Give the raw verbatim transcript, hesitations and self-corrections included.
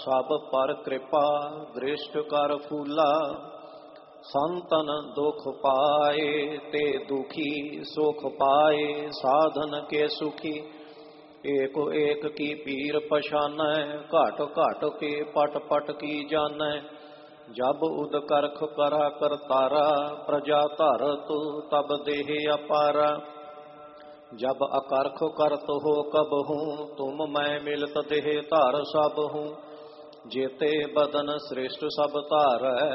ਸਭ ਪਰ ਕਿਰਪਾ ਦ੍ਰਿਸ਼ਟ ਕਰ ਫੂਲਾ। ਸੰਤਨ ਦੁਖ ਪਾਏ ਤੇ ਦੁਖੀ ਸੁਖ ਪਾਏ ਸਾਧਨ ਕੇ ਸੁਖੀ। ਏਕ ਏਕ ਕੀ ਪੀਰ ਪਛਾਨੈ ਘਟ ਘਟ ਕੇ ਪਟ ਪਟ ਕੀ ਜਾਣੈ। ਜਬ ਉਦ ਕਰਖ ਕਰਾ ਕਰਤਾਰਾ ਪ੍ਰਜਾ ਧਰਤ ਤਬ ਦੇਹ ਅਪਾਰਾ। जब अकर्ख करत हो कब हूँ तुम मैं मिलत देह धार सब हूँ। जेते बदन श्रेष्ठ सब धारै